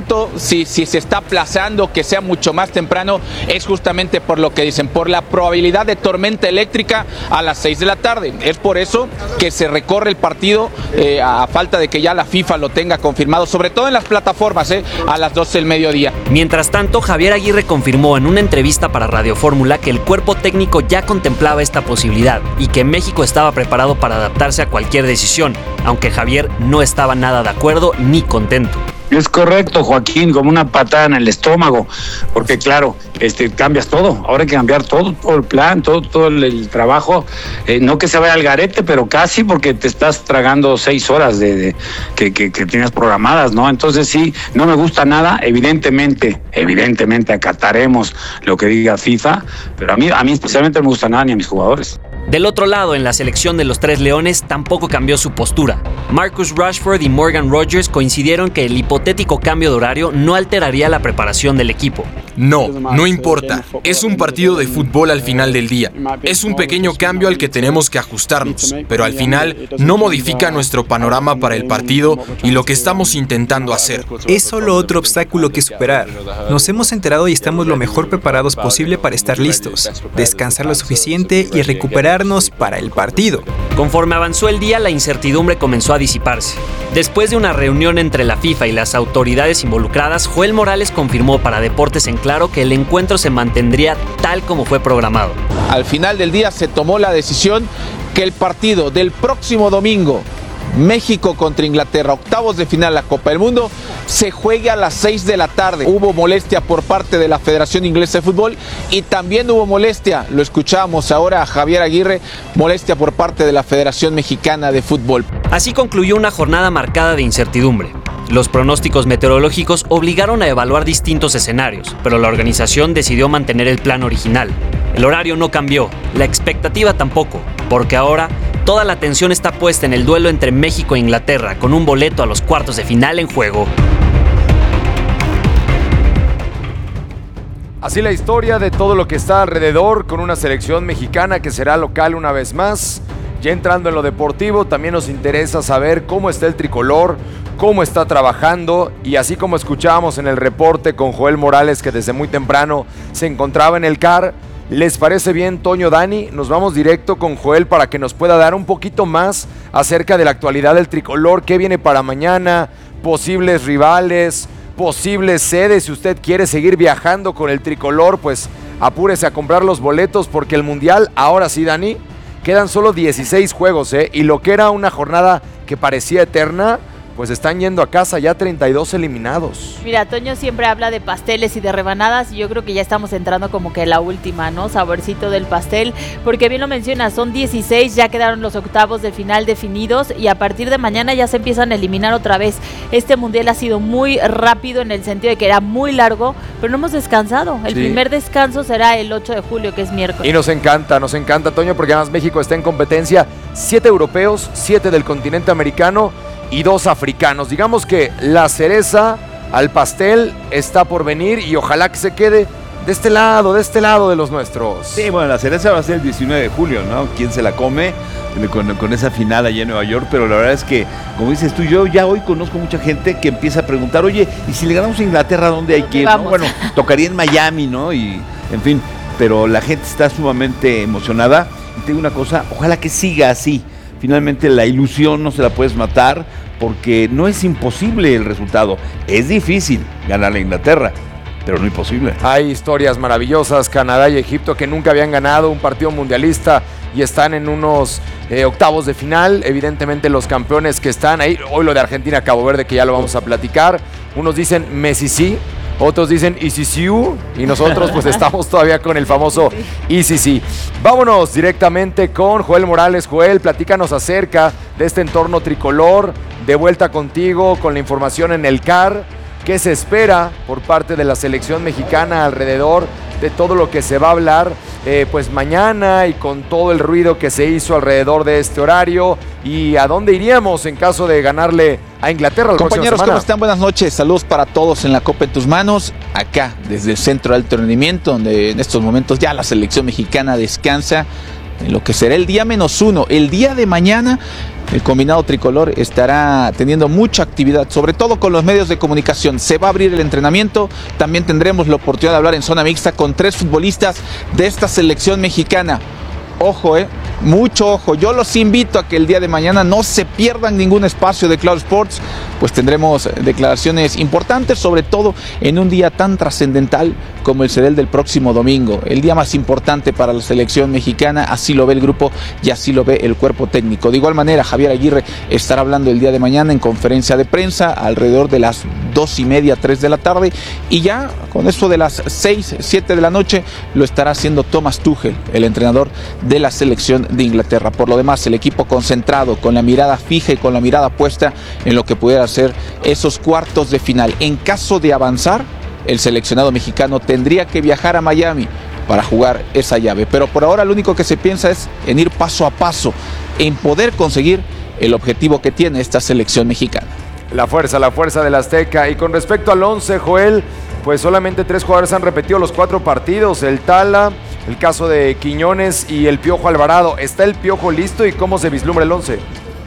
momento, si se está aplazando que sea mucho más temprano, es justamente por lo que dicen, por la probabilidad de tormenta eléctrica a las 6 de la tarde. Es por eso que se recorre el partido a falta de que ya la FIFA lo tenga confirmado, sobre todo en las plataformas, a las 12 del mediodía. Mientras tanto, Javier Aguirre confirmó en una entrevista para Radio Fórmula que el cuerpo técnico ya contemplaba esta posibilidad y que México estaba preparado para adaptarse a cualquier decisión, aunque Javier no estaba nada de acuerdo ni contento. Es correcto, Joaquín, como una patada en el estómago, porque claro, cambias todo, ahora hay que cambiar todo el plan, todo el trabajo, no que se vaya al garete, pero casi, porque te estás tragando 6 horas que tienes programadas, ¿no? Entonces sí, no me gusta nada, evidentemente acataremos lo que diga FIFA, pero a mí especialmente no me gusta nada ni a mis jugadores. Del otro lado, en la selección de los Tres Leones tampoco cambió su postura. Marcus Rashford y Morgan Rogers coincidieron que el hipotético cambio de horario no alteraría la preparación del equipo. No importa. Es un partido de fútbol al final del día. Es un pequeño cambio al que tenemos que ajustarnos, pero al final no modifica nuestro panorama para el partido y lo que estamos intentando hacer. Es solo otro obstáculo que superar. Nos hemos enterado y estamos lo mejor preparados posible para estar listos, descansar lo suficiente y recuperarnos para el partido. Conforme avanzó el día, la incertidumbre comenzó a disiparse. Después de una reunión entre la FIFA y las autoridades involucradas, Joel Morales confirmó para Deportes en Claro que el encuentro se mantendría tal como fue programado. Al final del día se tomó la decisión que el partido del próximo domingo, México contra Inglaterra, octavos de final de la Copa del Mundo, se juegue a las 6 de la tarde. Hubo molestia por parte de la Federación Inglesa de Fútbol y también hubo molestia, lo escuchábamos ahora a Javier Aguirre, molestia por parte de la Federación Mexicana de Fútbol. Así concluyó una jornada marcada de incertidumbre. Los pronósticos meteorológicos obligaron a evaluar distintos escenarios, pero la organización decidió mantener el plan original. El horario no cambió, la expectativa tampoco, porque ahora toda la atención está puesta en el duelo entre México e Inglaterra, con un boleto a los cuartos de final en juego. Así la historia de todo lo que está alrededor, con una selección mexicana que será local una vez más. Ya entrando en lo deportivo, también nos interesa saber cómo está el tricolor, cómo está trabajando, y así como escuchábamos en el reporte con Joel Morales, que desde muy temprano se encontraba en el CAR. ¿Les parece bien, Toño, Dani? Nos vamos directo con Joel para que nos pueda dar un poquito más acerca de la actualidad del tricolor, qué viene para mañana, posibles rivales, posibles sedes. Si usted quiere seguir viajando con el tricolor, pues apúrese a comprar los boletos, porque el Mundial, ahora sí, Dani, quedan solo 16 juegos, y lo que era una jornada que parecía eterna, pues están yendo a casa ya 32 eliminados. Mira, Toño siempre habla de pasteles y de rebanadas, y yo creo que ya estamos entrando como que la última, ¿no? Saborcito del pastel, porque bien lo mencionas, son 16, ya quedaron los octavos de final definidos, y a partir de mañana ya se empiezan a eliminar otra vez. Este mundial ha sido muy rápido en el sentido de que era muy largo, pero no hemos descansado. El primer descanso será el 8 de julio, que es miércoles. Y nos encanta, Toño, porque además México está en competencia, 7 europeos, 7 del continente americano y 2 africanos. Digamos que la cereza al pastel está por venir, y ojalá que se quede de este lado de los nuestros. Sí, bueno, la cereza va a ser el 19 de julio, ¿no? ¿Quién se la come con esa final allá en Nueva York? Pero la verdad es que, como dices tú, yo ya hoy conozco mucha gente que empieza a preguntar, oye, ¿y si le ganamos a Inglaterra, dónde hay que ir? ¿No? Bueno, tocaría en Miami, ¿no? Y, en fin, pero la gente está sumamente emocionada. Y te digo una cosa, ojalá que siga así. Finalmente la ilusión no se la puedes matar, porque no es imposible el resultado. Es difícil ganar a Inglaterra, pero no imposible. Hay historias maravillosas, Canadá y Egipto, que nunca habían ganado un partido mundialista y están en unos octavos de final. Evidentemente los campeones que están ahí, hoy lo de Argentina, Cabo Verde, que ya lo vamos a platicar. Unos dicen Messi sí, otros dicen Isisiu, y nosotros pues estamos todavía con el famoso Isisi. Vámonos directamente con Joel Morales. Joel, platícanos acerca de este entorno tricolor. De vuelta contigo con la información en el CAR. ¿Qué se espera por parte de la selección mexicana alrededor de todo lo que se va a hablar pues mañana, y con todo el ruido que se hizo alrededor de este horario? ¿Y a dónde iríamos en caso de ganarle a Inglaterra la próxima semana? Compañeros, ¿cómo están? Buenas noches. Saludos para todos en la Copa en tus manos. Acá, desde el Centro de Alto Rendimiento, donde en estos momentos ya la selección mexicana descansa. en lo que será el día -1. El día de mañana el combinado tricolor estará teniendo mucha actividad, sobre todo con los medios de comunicación. Se va a abrir el entrenamiento, también tendremos la oportunidad de hablar en zona mixta con 3 futbolistas de esta selección mexicana. Ojo, mucho ojo. Yo los invito a que el día de mañana no se pierdan ningún espacio de Claro Sports, pues tendremos declaraciones importantes, sobre todo en un día tan trascendental como el será el del próximo domingo. El día más importante para la selección mexicana, así lo ve el grupo y así lo ve el cuerpo técnico. De igual manera, Javier Aguirre estará hablando el día de mañana en conferencia de prensa alrededor de las 2:30, 3 de la tarde, y ya con eso de las 6, 7 de la noche lo estará haciendo Thomas Tuchel, el entrenador de la selección de Inglaterra. Por lo demás, el equipo concentrado, con la mirada fija y con la mirada puesta en lo que pudiera ser esos cuartos de final. En caso de avanzar, el seleccionado mexicano tendría que viajar a Miami para jugar esa llave, pero por ahora lo único que se piensa es en ir paso a paso, en poder conseguir el objetivo que tiene esta selección mexicana. La fuerza del Azteca. Y con respecto al 11, Joel, pues solamente 3 jugadores han repetido los 4 partidos, el Tala, el caso de Quiñones y el Piojo Alvarado. ¿Está el Piojo listo y cómo se vislumbra el 11?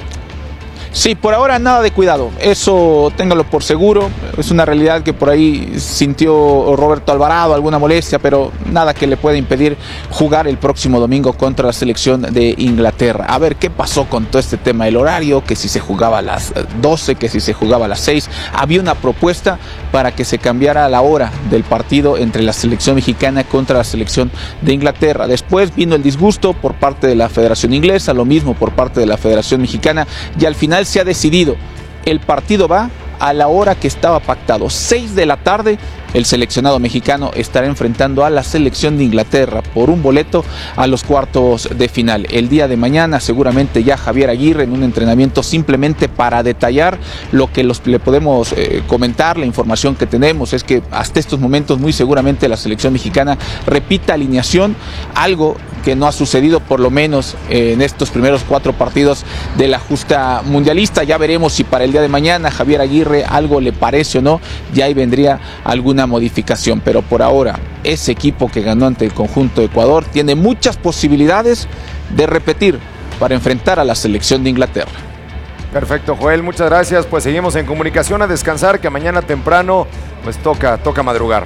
Sí, por ahora nada de cuidado, eso téngalo por seguro. Es una realidad que por ahí sintió Roberto Alvarado alguna molestia, pero nada que le pueda impedir jugar el próximo domingo contra la selección de Inglaterra. A ver qué pasó con todo este tema del horario, que si se jugaba a las 12, que si se jugaba a las 6. Había una propuesta para que se cambiara la hora del partido entre la selección mexicana contra la selección de Inglaterra. Después vino el disgusto por parte de la Federación Inglesa, lo mismo por parte de la Federación Mexicana, y al final se ha decidido, el partido va a la hora que estaba pactado, 6 de la tarde. El seleccionado mexicano estará enfrentando a la selección de Inglaterra por un boleto a los cuartos de final. El día de mañana seguramente ya Javier Aguirre en un entrenamiento simplemente para detallar lo que le podemos comentar. La información que tenemos es que hasta estos momentos muy seguramente la selección mexicana repita alineación, algo que no ha sucedido por lo menos en estos primeros 4 partidos de la justa mundialista. Ya veremos si para el día de mañana Javier Aguirre algo le parece o no, ya ahí vendría alguna modificación, pero por ahora ese equipo que ganó ante el conjunto de Ecuador tiene muchas posibilidades de repetir para enfrentar a la selección de Inglaterra. Perfecto, Joel, muchas gracias. Pues seguimos en comunicación, a descansar, que mañana temprano pues toca madrugar.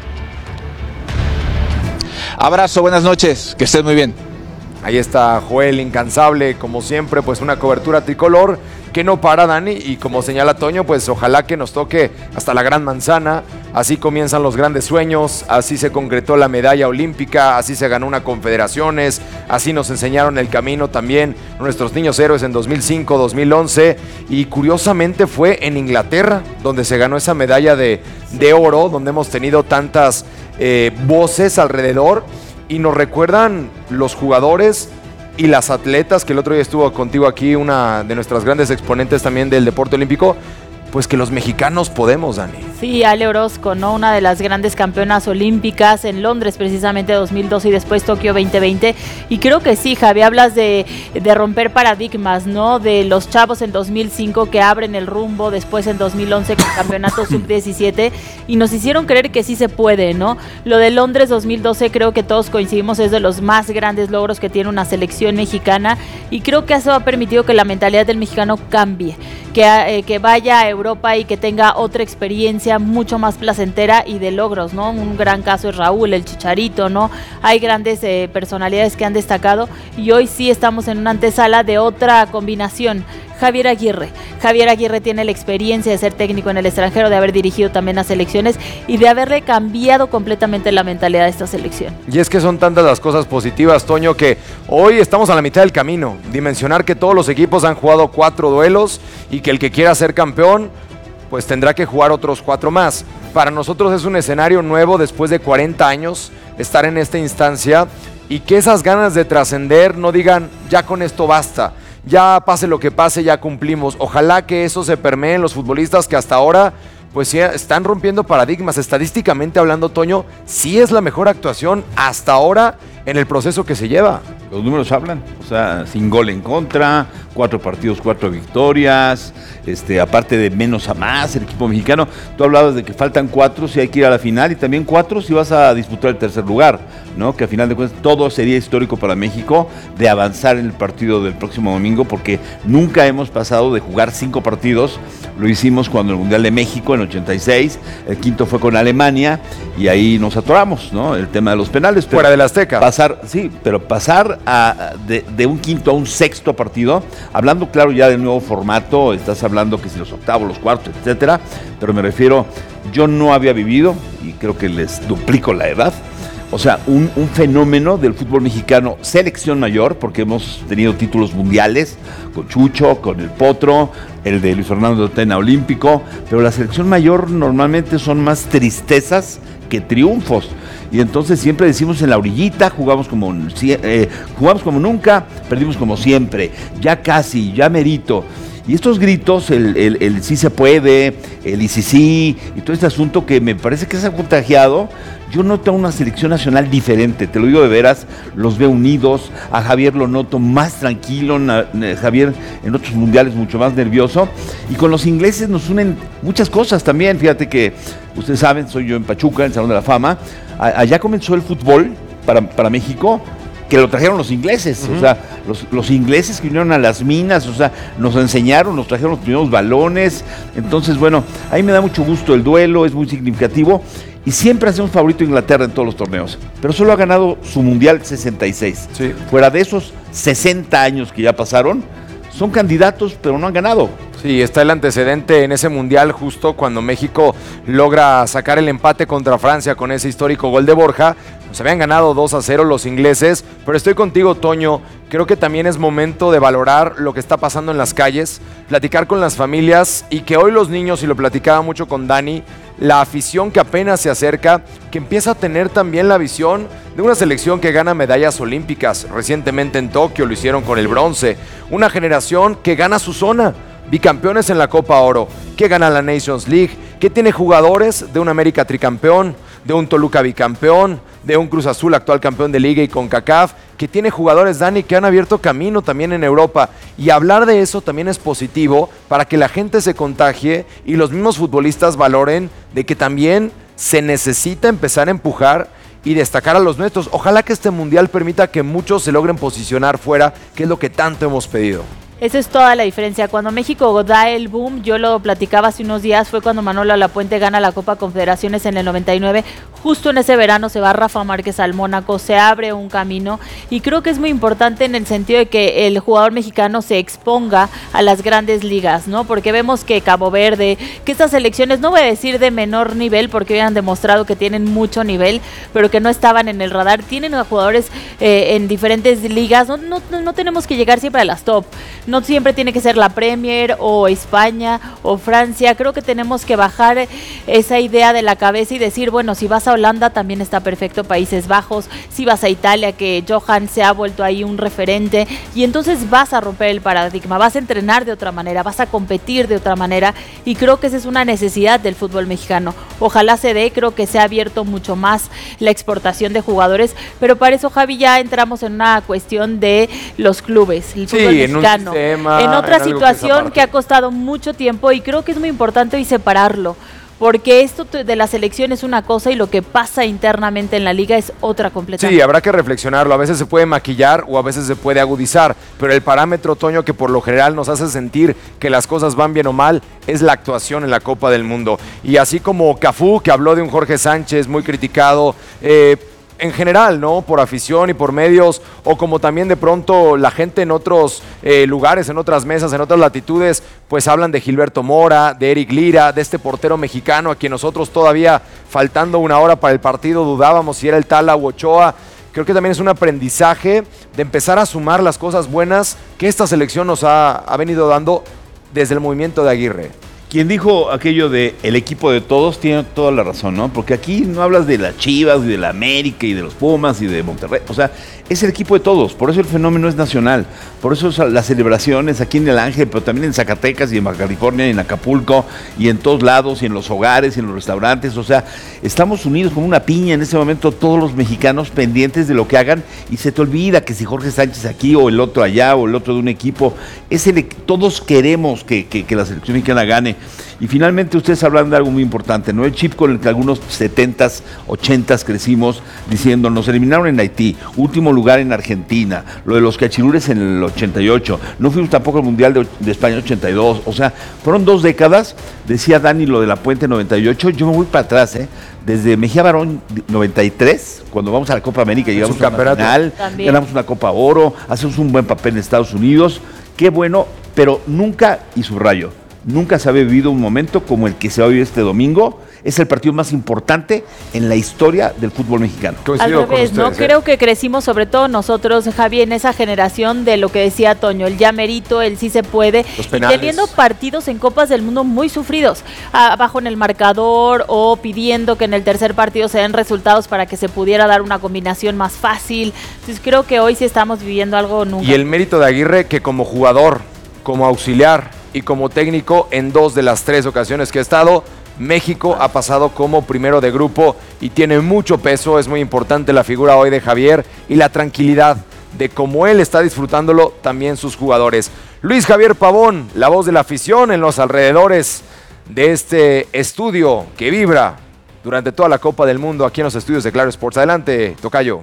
Abrazo, buenas noches, que estés muy bien. Ahí está Joel, incansable, como siempre, pues una cobertura tricolor que no para, Dani, y como señala Toño, pues ojalá que nos toque hasta la gran manzana. Así comienzan los grandes sueños, así se concretó la medalla olímpica, así se ganó una Confederaciones, así nos enseñaron el camino también nuestros niños héroes en 2005, 2011, y curiosamente fue en Inglaterra donde se ganó esa medalla de oro, donde hemos tenido tantas voces alrededor, y nos recuerdan los jugadores y las atletas, que el otro día estuvo contigo aquí, una de nuestras grandes exponentes también del deporte olímpico, pues que los mexicanos podemos, Dani. Sí, Ale Orozco, ¿no? Una de las grandes campeonas olímpicas en Londres, precisamente 2012, y después Tokio 2020. Y creo que sí, Javi, hablas de romper paradigmas, ¿no? De los chavos en 2005 que abren el rumbo, después en 2011 con el campeonato sub-17, y nos hicieron creer que sí se puede, ¿no? Lo de Londres 2012 creo que todos coincidimos, es de los más grandes logros que tiene una selección mexicana, y creo que eso ha permitido que la mentalidad del mexicano cambie, que vaya a Europa y que tenga otra experiencia mucho más placentera y de logros, ¿no? Un gran caso es Raúl, el Chicharito, ¿no? Hay grandes personalidades que han destacado, y hoy sí estamos en una antesala de otra combinación. Javier Aguirre tiene la experiencia de ser técnico en el extranjero, de haber dirigido también a selecciones y de haberle cambiado completamente la mentalidad de esta selección. Y es que son tantas las cosas positivas, Toño, que hoy estamos a la mitad del camino. Dimensionar que todos los equipos han jugado 4 duelos y que el que quiera ser campeón pues tendrá que jugar otros 4 más. Para nosotros es un escenario nuevo después de 40 años estar en esta instancia, y que esas ganas de trascender no digan ya con esto basta, ya pase lo que pase, ya cumplimos. Ojalá que eso se permee en los futbolistas que hasta ahora pues sí están rompiendo paradigmas. Estadísticamente hablando, Toño, sí es la mejor actuación hasta ahora en el proceso que se lleva. Los números hablan, o sea, sin gol en contra, 4 partidos, 4 victorias, aparte de menos a más el equipo mexicano. Tú hablabas de que faltan 4 si hay que ir a la final y también 4 si vas a disputar el tercer lugar, ¿no? Que a final de cuentas todo sería histórico para México de avanzar en el partido del próximo domingo, porque nunca hemos pasado de jugar 5 partidos. Lo hicimos cuando el Mundial de México en 86, el quinto fue con Alemania y ahí nos atoramos, ¿no? El tema de los penales. Fuera del Azteca. Pasar de un quinto a un sexto partido, hablando claro ya del nuevo formato, estás hablando que si los octavos, los cuartos, etcétera, pero me refiero, yo no había vivido, y creo que les duplico la edad, o sea, un fenómeno del fútbol mexicano, selección mayor, porque hemos tenido títulos mundiales, con Chucho, con el Potro, el de Luis Fernando Tena olímpico, pero la selección mayor normalmente son más tristezas que triunfos. Y entonces siempre decimos en la orillita, jugamos como nunca, perdimos como siempre, ya casi, ya merito. Y estos gritos, el sí se puede, el y sí, y todo este asunto que me parece que se ha contagiado. Yo noto una selección nacional diferente, te lo digo de veras, los veo unidos, a Javier lo noto más tranquilo, Javier en otros mundiales mucho más nervioso, y con los ingleses nos unen muchas cosas también. Fíjate que, ustedes saben, soy yo en Pachuca, en el Salón de la Fama, allá comenzó el fútbol para México, que lo trajeron los ingleses, o sea, los ingleses que vinieron a las minas, o sea, nos enseñaron, nos trajeron los primeros balones. Entonces, bueno, a mí me da mucho gusto el duelo, es muy significativo, y siempre hacemos favorito a Inglaterra en todos los torneos, pero solo ha ganado su Mundial 66. Sí. Fuera de esos 60 años que ya pasaron, son candidatos, pero no han ganado. Sí, está el antecedente en ese Mundial justo cuando México logra sacar el empate contra Francia con ese histórico gol de Borja. Nos habían ganado 2-0 los ingleses, pero estoy contigo, Toño. Creo que también es momento de valorar lo que está pasando en las calles, platicar con las familias, y que hoy los niños, y lo platicaba mucho con Dani, la afición que apenas se acerca, que empieza a tener también la visión de una selección que gana medallas olímpicas. Recientemente en Tokio lo hicieron con el bronce. Una generación que gana su zona, bicampeones en la Copa Oro, que gana la Nations League, que tiene jugadores de un América tricampeón, de un Toluca bicampeón, de un Cruz Azul actual campeón de Liga y CONCACAF, que tiene jugadores, Dani, que han abierto camino también en Europa. Y hablar de eso también es positivo para que la gente se contagie y los mismos futbolistas valoren de que también se necesita empezar a empujar y destacar a los nuestros. Ojalá que este Mundial permita que muchos se logren posicionar fuera, que es lo que tanto hemos pedido. Esa es toda la diferencia. Cuando México da el boom, yo lo platicaba hace unos días, fue cuando Manolo Lapuente gana la Copa Confederaciones en el 99. Justo en ese verano se va Rafa Márquez al Mónaco, se abre un camino, y creo que es muy importante en el sentido de que el jugador mexicano se exponga a las grandes ligas, ¿no? Porque vemos que Cabo Verde, que estas selecciones, no voy a decir de menor nivel, porque hoy han demostrado que tienen mucho nivel, pero que no estaban en el radar, tienen a jugadores en diferentes ligas. No tenemos que llegar siempre a las top. No siempre tiene que ser la Premier o España o Francia. Creo que tenemos que bajar esa idea de la cabeza y decir, bueno, si vas a Holanda también está perfecto, Países Bajos, si vas a Italia, que Johan se ha vuelto ahí un referente, y entonces vas a romper el paradigma, vas a entrenar de otra manera, vas a competir de otra manera, y creo que esa es una necesidad del fútbol mexicano. Ojalá se dé, creo que se ha abierto mucho más la exportación de jugadores, pero para eso, Javi, ya entramos en una cuestión de los clubes, el fútbol mexicano. En otra situación que ha costado mucho tiempo, y creo que es muy importante hoy separarlo, porque esto de la selección es una cosa y lo que pasa internamente en la liga es otra completamente. Sí, habrá que reflexionarlo. A veces se puede maquillar o a veces se puede agudizar, pero el parámetro, Toño, que por lo general nos hace sentir que las cosas van bien o mal, es la actuación en la Copa del Mundo. Y así como Cafú, que habló de un Jorge Sánchez muy criticado, en general, ¿no? Por afición y por medios, o como también de pronto la gente en otros lugares, en otras mesas, en otras latitudes, pues hablan de Gilberto Mora, de Eric Lira, de este portero mexicano a quien nosotros todavía, faltando una hora para el partido, dudábamos si era el Tala u Ochoa. Creo que también es un aprendizaje de empezar a sumar las cosas buenas que esta selección nos ha venido dando desde el movimiento de Aguirre. Quien dijo aquello de el equipo de todos tiene toda la razón, ¿no? Porque aquí no hablas de las Chivas y de la América y de los Pumas y de Monterrey. O sea, es el equipo de todos, por eso el fenómeno es nacional, por eso las celebraciones aquí en El Ángel, pero también en Zacatecas y en Baja California y en Acapulco y en todos lados y en los hogares y en los restaurantes, o sea, estamos unidos como una piña en este momento todos los mexicanos pendientes de lo que hagan y se te olvida que si Jorge Sánchez aquí o el otro allá o el otro de un equipo, todos queremos que la selección mexicana gane. Y finalmente ustedes hablan de algo muy importante, ¿no? El chip con el que algunos 70s, 80s crecimos diciendo, nos eliminaron en Haití, último lugar en Argentina, lo de los cachirures en el 88, no fuimos tampoco al Mundial de España 82, o sea, fueron 2 décadas, decía Dani lo de la Puente 98, yo me voy para atrás, desde Mejía Barón 93, cuando vamos a la Copa América, llegamos a una final, ganamos una Copa Oro, hacemos un buen papel en Estados Unidos, qué bueno, pero nunca, y subrayo, nunca se había vivido un momento como el que se va a vivir este domingo. Es el partido más importante en la historia del fútbol mexicano. Al revés, ¿no? Creo que crecimos, sobre todo nosotros, Javi, en esa generación de lo que decía Toño, el ya merito, el sí se puede, teniendo partidos en Copas del Mundo muy sufridos, abajo en el marcador o pidiendo que en el tercer partido se den resultados para que se pudiera dar una combinación más fácil. Entonces creo que hoy sí estamos viviendo algo nunca. Y el mérito de Aguirre, que como jugador, como auxiliar y como técnico en 2 de las 3 ocasiones que ha estado, México ha pasado como primero de grupo y tiene mucho peso. Es muy importante la figura hoy de Javier y la tranquilidad de cómo él está disfrutándolo, también sus jugadores. Luis Javier Pavón, la voz de la afición en los alrededores de este estudio que vibra durante toda la Copa del Mundo aquí en los estudios de Claro Sports. Adelante, tocayo.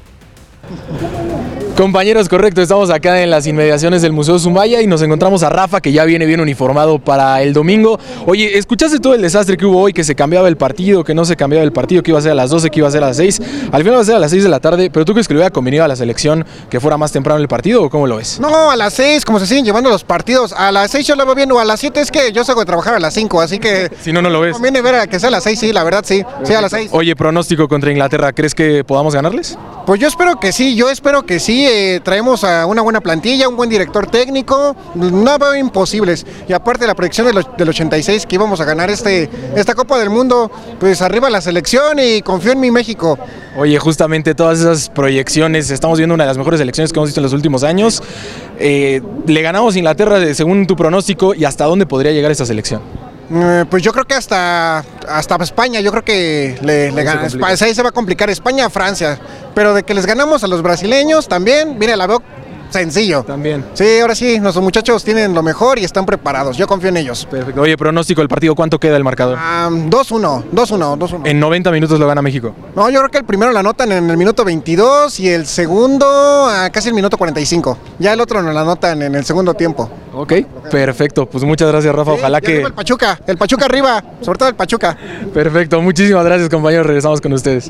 Compañeros, correcto, estamos acá en las inmediaciones del Museo Zumaya y nos encontramos a Rafa, que ya viene bien uniformado para el domingo. Oye, ¿escuchaste todo el desastre que hubo hoy? Que se cambiaba el partido, que no se cambiaba el partido, que iba a ser a las 12, que iba a ser a las 6. Al final va a ser a las 6 de la tarde, pero ¿tú crees que le hubiera convenido a la selección que fuera más temprano el partido o cómo lo ves? No, a las 6, como se siguen llevando los partidos. A las 6 yo lo veo bien, o a las 7 es que yo salgo de trabajar a las 5, así que... Si no, no lo ves. Conviene ver a que sea a las 6, sí, la verdad sí, sí a las 6. Oye, pronóstico contra Inglaterra, ¿crees que podamos ganarles? Pues yo espero que sí, traemos a una buena plantilla, un buen director técnico, no veo imposibles. Y aparte la proyección del 86 que íbamos a ganar esta Copa del Mundo, pues arriba la selección y confío en mi México. Oye, justamente todas esas proyecciones, estamos viendo una de las mejores selecciones que hemos visto en los últimos años. Le ganamos a Inglaterra según tu pronóstico, ¿y hasta dónde podría llegar esta selección? Pues yo creo que hasta España, yo creo que le gana. Ahí se va a complicar España a Francia, pero de que les ganamos a los brasileños también, mire, la veo sencillo. También. Sí, ahora sí, nuestros muchachos tienen lo mejor y están preparados, yo confío en ellos. Perfecto. Oye, pronóstico del partido, ¿cuánto queda el marcador? 2-1. En 90 minutos lo gana México. No, yo creo que el primero lo anotan en el minuto 22 y el segundo casi el minuto 45. Ya el otro nos lo anotan en el segundo tiempo. Ok, perfecto. Pues muchas gracias, Rafa. Ojalá que... El Pachuca arriba, sobre todo el Pachuca. Perfecto, muchísimas gracias, compañeros. Regresamos con ustedes.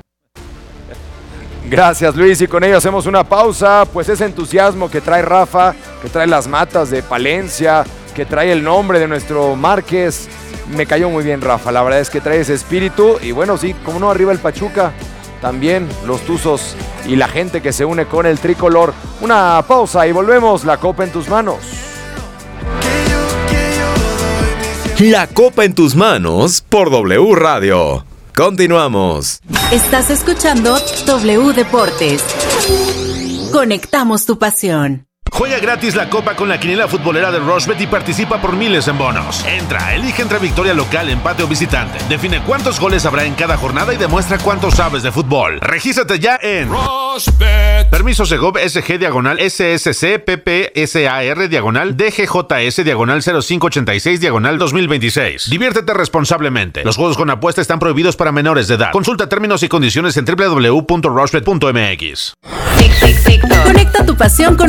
Gracias, Luis, y con ello hacemos una pausa. Pues ese entusiasmo que trae Rafa, que trae las matas de Palencia, que trae el nombre de nuestro Márquez, me cayó muy bien, Rafa. La verdad es que trae ese espíritu y bueno, sí, como no, arriba el Pachuca, también los Tuzos y la gente que se une con el tricolor. Una pausa y volvemos. La Copa en tus manos. La Copa en tus manos por W Radio. Continuamos. Estás escuchando W Deportes. Conectamos tu pasión. Juega gratis la Copa con la quiniela futbolera de Rushbet y participa por miles en bonos. Elige entre victoria local, empate o visitante. Define cuántos goles habrá en cada jornada y demuestra cuánto sabes de fútbol. Regístrate ya en Rushbet. Permiso Segov SG diagonal SSC PPSAR diagonal DGJS diagonal 0586 diagonal 2026. Diviértete responsablemente. Los juegos con apuesta están prohibidos para menores de edad. Consulta términos y condiciones en www.rushbet.mx. Conecta tu pasión con